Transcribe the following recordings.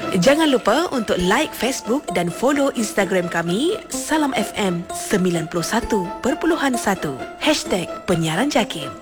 Jangan lupa untuk like Facebook dan follow Instagram kami Salam FM 91.1 #Penyiaran Jakim.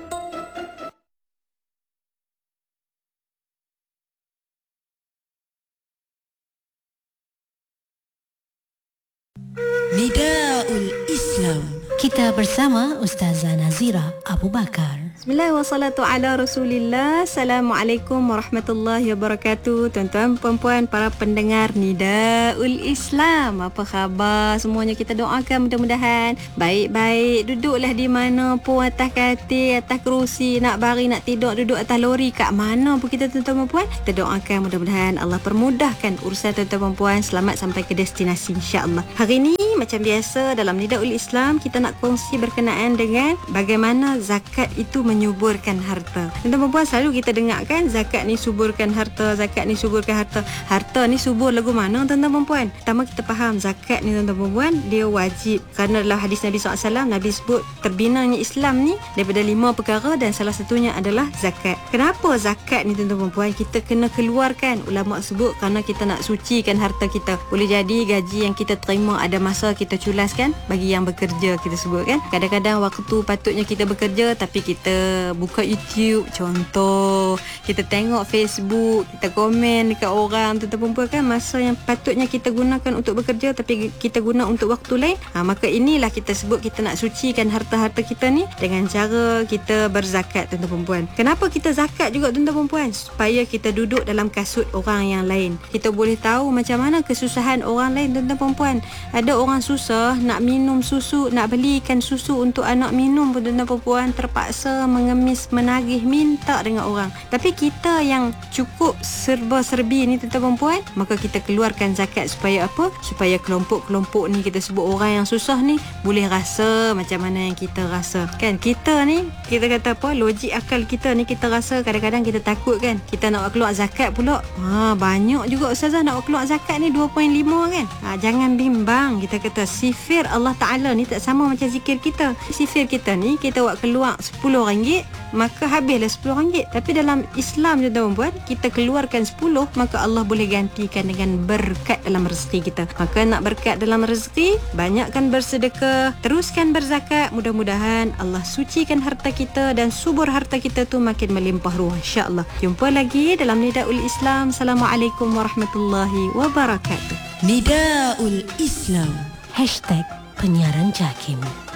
Nidaul Islam. Kita bersama Ustazah Nazira Abu Bakar. Bismillahirrahmanirrahim. Wassalatu ala Rasulillah. Assalamualaikum warahmatullahi wabarakatuh. Tuan-tuan, puan-puan, para pendengar Nidaul Islam. Apa khabar semuanya? Kita doakan mudah-mudahan baik-baik. Duduklah di mana pun, atas katil, atas kerusi, nak baring, nak tidur, duduk atas lori, kat mana pun kita, tuan-tuan, puan-puan. Kita doakan mudah-mudahan Allah permudahkan urusan tuan-tuan, puan-puan, selamat sampai ke destinasi insya-Allah. Hari ini macam biasa dalam Nidaul Islam, kita nak kongsi berkenaan dengan bagaimana zakat itu menyuburkan harta. Tuan-tuan puan, selalu kita dengar kan, zakat ni suburkan harta, zakat ni suburkan harta. Harta ni subur lagu mana tuan-tuan puan? Pertama kita faham zakat ni tuan-tuan puan, dia wajib kerana dalam hadis Nabi SAW, Nabi sebut terbinanya Islam ni daripada 5 perkara dan salah satunya adalah zakat. Kenapa zakat ni tuan-tuan puan kita kena keluarkan? Ulama sebut kerana kita nak sucikan harta kita. Boleh jadi gaji yang kita terima ada masa kita culaskan bagi yang bekerja, kita sebut kan. Kadang-kadang waktu patutnya kita bekerja tapi kita buka YouTube contoh, kita tengok Facebook, kita komen dekat orang, tuan-tuan puan kan, masa yang patutnya kita gunakan untuk bekerja tapi kita guna untuk waktu lain. Maka inilah kita sebut kita nak sucikan harta-harta kita ni dengan cara kita berzakat, tuan-tuan puan. Kenapa kita zakat juga tuan-tuan puan? Supaya kita duduk dalam kasut orang yang lain. Kita boleh tahu macam mana kesusahan orang lain, tuan-tuan puan. Ada orang susah nak minum susu, nak belikan susu untuk anak minum pun tuan-tuan puan terpaksa mengemis, menagih, minta dengan orang. Tapi kita yang cukup serba-serbi ni tuan-tuan puan, maka kita keluarkan zakat supaya apa? Supaya kelompok-kelompok ni, kita sebut orang yang susah ni, boleh rasa macam mana yang kita rasa. Kan kita ni, kita kata apa, logik akal kita ni, kita rasa kadang-kadang kita takut kan. Kita nak keluar zakat pula. Banyak juga ustazah nak keluar zakat ni 2.5 kan. Jangan bimbang. Kita kata sifir Allah Ta'ala ni tak sama macam zikir kita. Sifir kita ni, kita buat keluar RM10, maka habislah RM10. Tapi dalam Islam tuan-tuan puan, kita keluarkan 10, maka Allah boleh gantikan dengan berkat dalam rezeki kita. Maka nak berkat dalam rezeki, banyakkan bersedekah, teruskan berzakat. Mudah-mudahan Allah sucikan harta kita dan subur harta kita tu makin melimpah ruah insya-Allah. Jumpa lagi dalam Nidaul Islam. Assalamualaikum warahmatullahi wabarakatuh. Nidaul Islam. #Penyiaran Jakim.